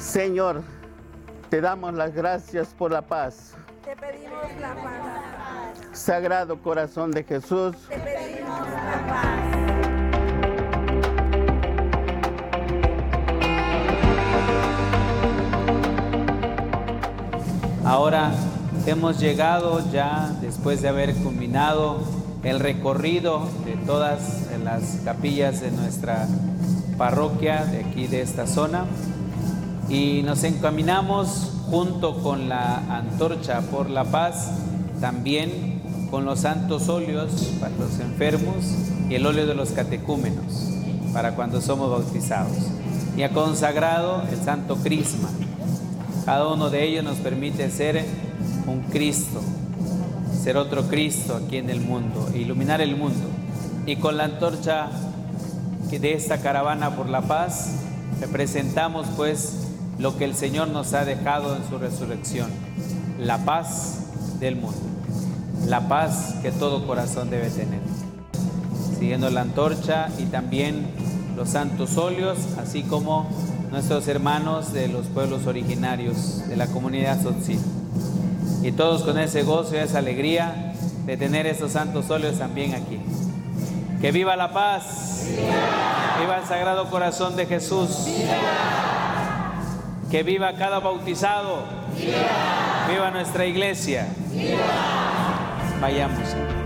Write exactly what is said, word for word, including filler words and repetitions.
Señor, te damos las gracias por la paz. Te pedimos la paz. Sagrado Corazón de Jesús, Te pedimos la paz. Ahora hemos llegado ya, después de haber culminado el recorrido de todas las capillas de nuestra parroquia, de aquí de esta zona, y nos encaminamos junto con la antorcha por la paz, también con los santos óleos para los enfermos y el óleo de los catecúmenos para cuando somos bautizados, y ha consagrado el santo crisma. Cada uno de ellos nos permite ser un Cristo, ser otro Cristo aquí en el mundo, iluminar el mundo. Y con la antorcha de esta caravana por la paz representamos pues lo que el Señor nos ha dejado en su resurrección, la paz del mundo, la paz que todo corazón debe tener. Siguiendo la antorcha y también los santos óleos, así como nuestros hermanos de los pueblos originarios de la comunidad tzotzil. Y todos con ese gozo y esa alegría de tener esos santos óleos también aquí. ¡Que viva la paz! ¡Viva! ¡Viva el Sagrado Corazón de Jesús! ¡Viva! ¡Que viva cada bautizado! ¡Viva! ¡Viva nuestra iglesia! ¡Viva! Vayamos.